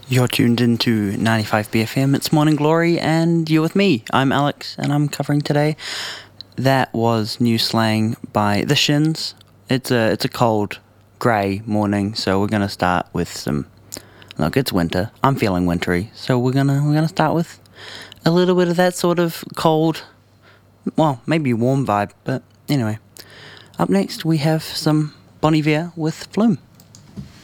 You're tuned into 95 BFM. It's Morning Glory, and you're with me. I'm Alex, and I'm covering today. That was new slang by The Shins. It's a cold, grey morning, so we're gonna start with some. Look, it's winter. I'm feeling wintry, so we're gonna start with a little bit of that sort of cold, well, maybe warm vibe. But anyway, up next we have some Bon Iver with Flume.